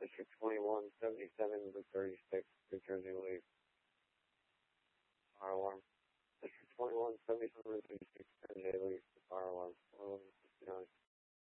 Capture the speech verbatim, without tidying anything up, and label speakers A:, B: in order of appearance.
A: District twenty-one, seventy-seven, Route thirty-six, New Jersey, leave. Fire alarm. District twenty-one, seventy-seven, Route thirty-six, N J, leave.